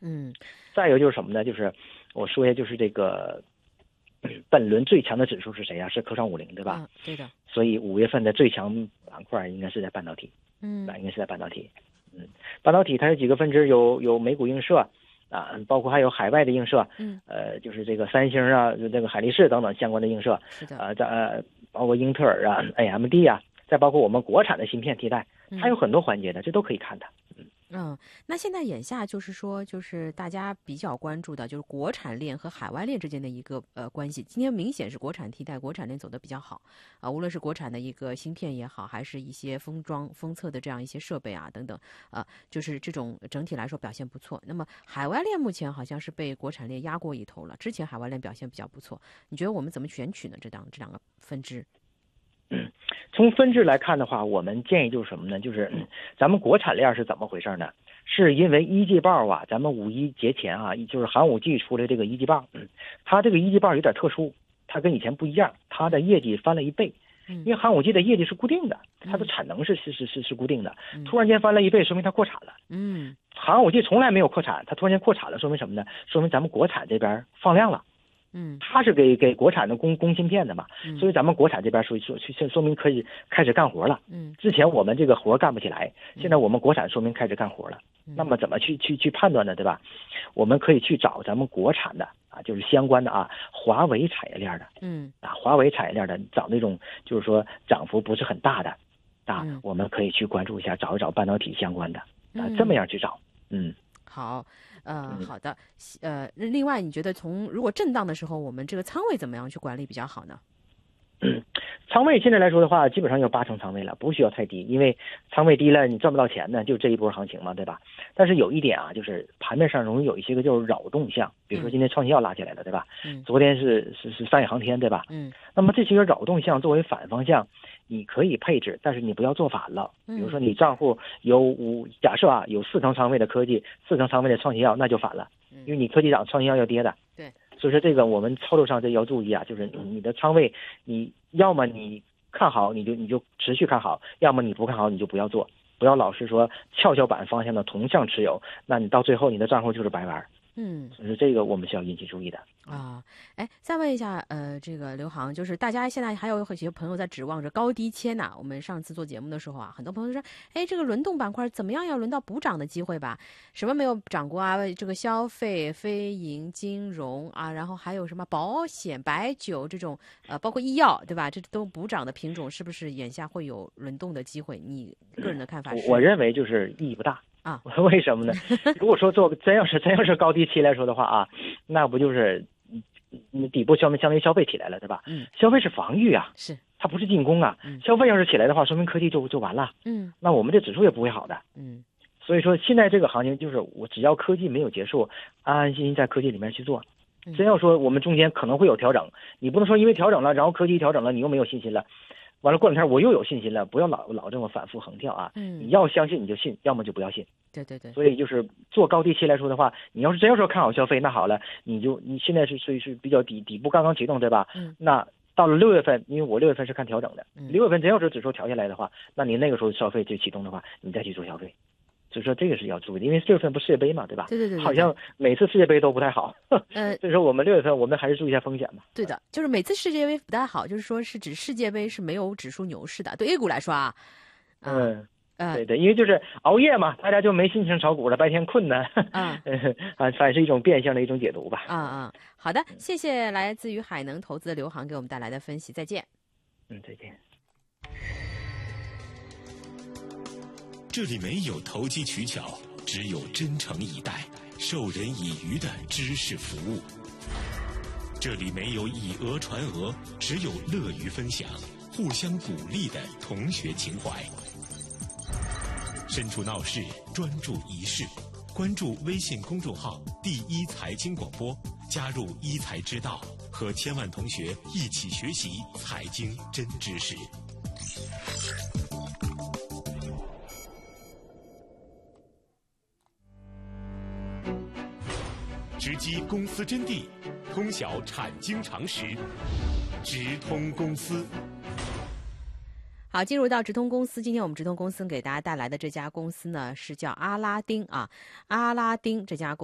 嗯， 再一个就是什么呢？就是我说一下，就是这个本轮最强的指数是谁啊？是科创50，对吧？ 对的。 所以5月份的最强板块应该是在半导体，应该是在半导体。半导体它有几个分支，有美股映射啊，包括还有海外的映射，就是这个三星啊，这个海力士等等相关的映射， 是的， 包括英特尔啊、AMD 啊，再包括我们国产的芯片替代，它有很多环节的，这都可以看的。 那现在眼下就是说，就是大家比较关注的，就是国产链和海外链之间的一个关系。今天明显是国产替代，国产链走得比较好啊，无论是国产的一个芯片也好，还是一些封装、封测的这样一些设备啊等等，就是这种整体来说表现不错。那么海外链目前好像是被国产链压过一头了，之前海外链表现比较不错，你觉得我们怎么选取呢？这两个分支？ 从分支来看的话，我们建议就是什么呢？就是咱们国产链是怎么回事呢？是因为一季报啊，咱们5·1节前啊，就是寒武纪出来这个一季报，它这个一季报有点特殊，它跟以前不一样，它的业绩翻了1倍。因为寒武纪的业绩是固定的，它的产能是固定的，突然间翻了1倍，说明它扩产了。寒武纪从来没有扩产，它突然间扩产了，说明什么呢？说明咱们国产这边放量了。它是给国产的供芯片的嘛，所以咱们国产这边说明可以开始干活了。之前我们这个活干不起来，现在我们国产说明开始干活了。那么怎么去判断呢？对吧？我们可以去找咱们国产的啊，就是相关的啊，华为产业链的，华为产业链的，找那种就是说涨幅不是很大的啊，我们可以去关注一下，找一找半导体相关的啊，这么样去找。 好。好的。另外你觉得如果震荡的时候，我们这个仓位怎么样去管理比较好呢？ 仓位现在来说的话，基本上有80%仓位了，不需要太低，因为仓位低了你赚不到钱呢，就这一波行情嘛，对吧？但是有一点啊，就是盘面上容易有一些个就是扰动项，比如说今天创新药拉起来了，对吧？昨天是三野航天，对吧？那么这些个扰动项作为反方向，你可以配置，但是你不要做反了。比如说你账户假设啊有4成仓位的科技，4成仓位的创新药，那就反了，因为你科技涨，创新药要跌的。 对。 所以说这个我们操作上这要注意啊，就是你的仓位，你要么你看好你就持续看好，要么你不看好你就不要做，不要老是说跷板方向的同向持有，那你到最后你的账户就是白玩。所以说这个我们需要引起注意的啊。再问一下，这个刘航，就是大家现在还有很多朋友在指望着高低切呢。我们上次做节目的时候啊，很多朋友说，这个轮动板块怎么样？要轮到补涨的机会吧？什么没有涨过啊？这个消费、非银、金融啊，然后还有什么保险、白酒这种，包括医药，对吧？这都补涨的品种，是不是眼下会有轮动的机会？你个人的看法是？ 我认为就是意义不大。 啊， 为什么呢？如果说真要是高低期来说的话啊，那不就是底部相当于消费起来了，对吧？消费是防御啊， 是它不是进攻啊。消费要是起来的话，说明科技就完了。那我们这指数也不会好的。所以说现在这个行情就是我只要科技没有结束，安安心心在科技里面去做。真要说我们中间可能会有调整，你不能说因为调整了，然后科技调整了，你又没有信心了。完了过两天我又有信心了，不要老这么反复横跳啊！你要相信你就信，要么就不要信。 对。 所以就是做高低期来说的话，你要是真要说看好消费，那好了，你现在是比较底部刚刚启动，对吧？那到了6月份，因为我6月份是看调整的，6月份真要是指数调下来的话，那你那个时候消费就启动的话，你再去做消费。所以说这个是要注意的，因为6月份不世界杯嘛，对吧？ 对， 好像每次世界杯都不太好。所以说我们6月份我们还是注意一下风险嘛。 对的，就是每次世界杯不太好，就是说是指世界杯是没有指数牛市的。对 A 股来说啊， 对，因为就是熬夜嘛，大家就没心情炒股了，白天困呢。反正是一种变相的一种解读吧。 好的，谢谢来自于海能投资的刘航给我们带来的分析，再见。 再见。 这里没有投机取巧，只有真诚以待、授人以渔的知识服务。这里没有以讹传讹，只有乐于分享、互相鼓励的同学情怀。身处闹市，专注一事，关注微信公众号“第一财经广播”，加入一财之道，和千万同学一起学习财经真知识。直击公司真谛，通晓产经常识，直通公司。 好，进入到直通公司，今天我们直通公司给大家带来的这家公司呢，是叫阿拉丁啊，阿拉丁这家公司